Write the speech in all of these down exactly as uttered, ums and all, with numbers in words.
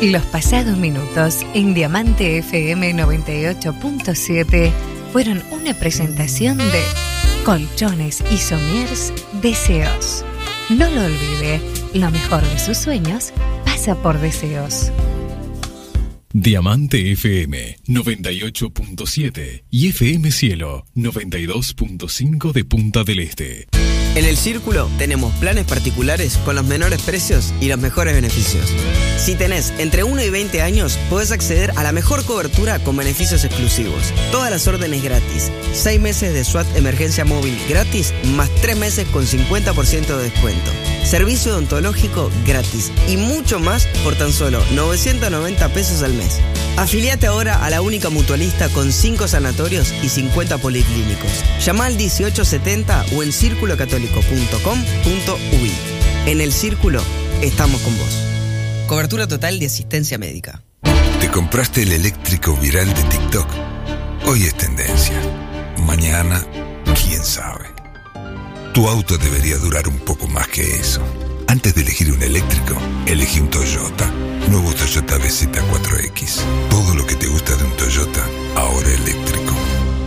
Los pasados minutos en Diamante F M noventa y ocho punto siete fueron una presentación de Colchones y Somiers Deseos. No lo olvide, lo mejor de sus sueños pasa por Deseos. Diamante F M noventa y ocho punto siete y F M Cielo noventa y dos punto cinco de Punta del Este. En El Círculo tenemos planes particulares con los menores precios y los mejores beneficios. Si tenés entre uno y veinte años, podés acceder a la mejor cobertura con beneficios exclusivos. Todas las órdenes gratis. seis meses de SWAT emergencia móvil gratis, más tres meses con cincuenta por ciento de descuento. Servicio odontológico gratis y mucho más por tan solo novecientos noventa pesos al mes. Afiliate ahora a la única mutualista con cinco sanatorios y cincuenta policlínicos. Llama al dieciocho setenta o en círculo católico punto com punto u i. En El Círculo estamos con vos. Cobertura total de asistencia médica. ¿Te compraste el eléctrico viral de TikTok? Hoy es tendencia. Mañana, quién sabe. Tu auto debería durar un poco más que eso. Antes de elegir un eléctrico, elegí un Toyota. Nuevo Toyota B Z cuatro X. Todo lo que te gusta de un Toyota, ahora eléctrico.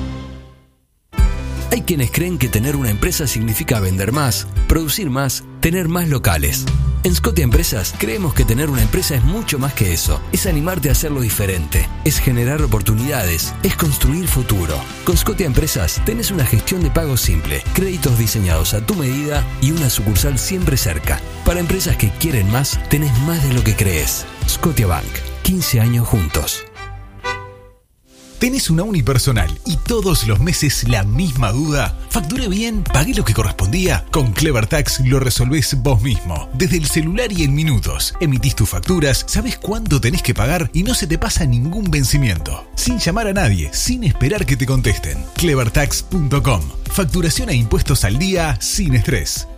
Hay quienes creen que tener una empresa significa vender más, producir más, tener más locales. En Scotia Empresas creemos que tener una empresa es mucho más que eso. Es animarte a hacerlo diferente, es generar oportunidades, es construir futuro. Con Scotia Empresas tenés una gestión de pago simple, créditos diseñados a tu medida y una sucursal siempre cerca. Para empresas que quieren más, tenés más de lo que crees. Scotia Bank, quince años juntos. ¿Tenés una unipersonal y todos los meses la misma duda? ¿Facturé bien? ¿Pagué lo que correspondía? Con Clever Tax lo resolvés vos mismo. Desde el celular y en minutos. Emitís tus facturas, sabés cuánto tenés que pagar y no se te pasa ningún vencimiento. Sin llamar a nadie, sin esperar que te contesten. clever tax punto com. Facturación e impuestos al día sin estrés.